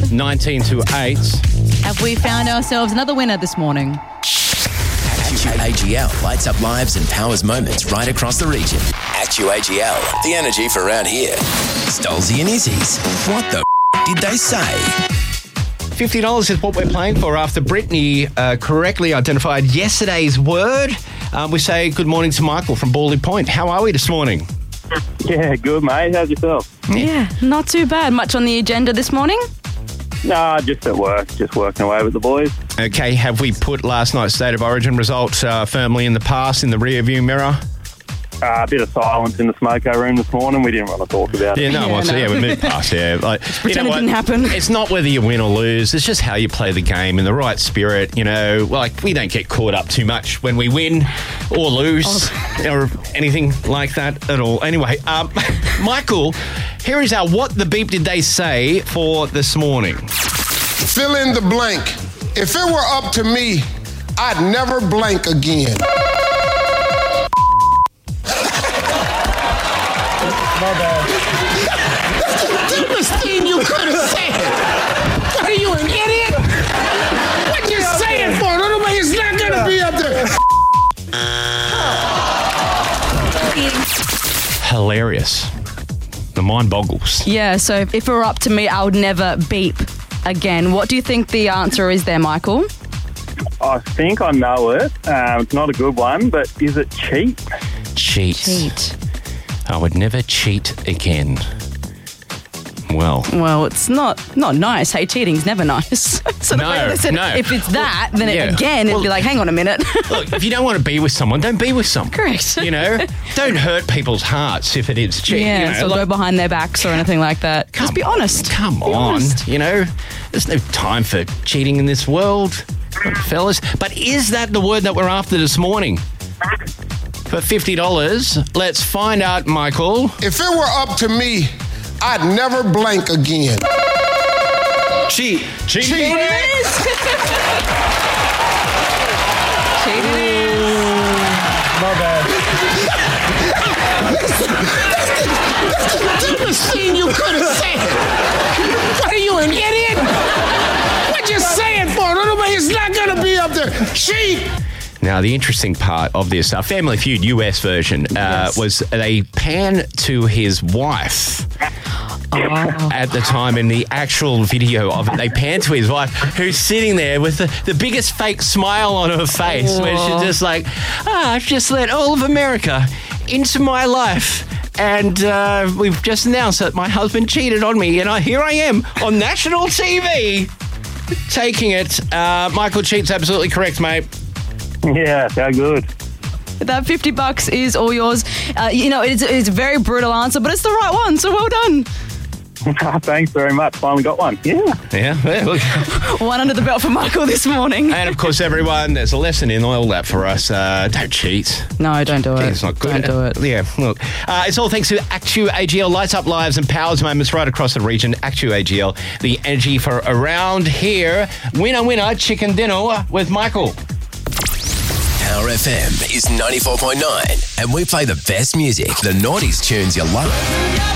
19 to 8. Have we found ourselves another winner this morning? AGL lights up lives and powers moments right across the region. AGL, the energy for around here. Stolzy and Izzy's. What the did they say? $50 is what we're playing for after Brittany correctly identified yesterday's word. We say good morning to Michael from Bawley Point. How are we this morning? Yeah, good, mate. How's yourself? Yeah, not too bad. Much on the agenda this morning? Nah, just at work. Just working away with the boys. Okay, have we put last night's State of Origin result firmly in the past, in the rear-view mirror? A bit of silence in the smoko room this morning. We didn't want to talk about it. Yeah, no, we moved past, yeah. Like, pretend it didn't happen. It's not whether you win or lose. It's just how you play the game in the right spirit, you know. Like, we don't get caught up too much when we win or lose or anything like that at all. Anyway, Michael, here is our What the Beep Did They Say for this morning. Fill in the blank. If it were up to me, I'd never blank again. My bad. That's the dumbest thing you could have said. What are you, an idiot? What you saying for? Nobody's not gonna be up there. Hilarious. The mind boggles. Yeah, so if it were up to me, I would never beep again. What do you think the answer is there, Michael? I think I know it. It's not a good one, but is it cheat? Cheat. I would never cheat again. Well, it's not nice. Hey, cheating's never nice. So the way they said, if it's that, then it'd be like, hang on a minute. Look, if you don't want to be with someone, don't be with someone. Correct. You know, don't hurt people's hearts if it is cheating. Yeah, you know, so go behind their backs or anything like that. Just be honest. Come on. Honest. You know, there's no time for cheating in this world, fellas. But is that the word that we're after this morning? For $50, let's find out, Michael. If it were up to me, I'd never blank again. Cheat. Cheat it is. Cheat it is. My bad. That's the dumbest thing you could have said. What are you, an idiot? What you saying for? Nobody's not gonna be up there. Cheat. Now, the interesting part of this, Family Feud US version, was they pan to his wife. At the time in the actual video of it, they pan to his wife, who's sitting there with the biggest fake smile on her face, where she's just like, I've just let all of America into my life. And we've just announced that my husband cheated on me, and here I am on national TV taking it. Michael Cheat's absolutely correct, mate. Yeah, how good. That $50 is all yours. It's a very brutal answer, but it's the right one, so well done. Thanks very much. Finally got one. Yeah. Look. One under the belt for Michael this morning. And, of course, everyone, there's a lesson in all that for us. Don't cheat. No, don't do it. It's not good. Don't do it. Yeah, look. It's all thanks to Actu AGL. Lights up lives and powers moments right across the region. Actu AGL, the energy for around here. Winner, chicken dinner with Michael. Power FM is 94.9, and we play the best music, the naughties tunes you love.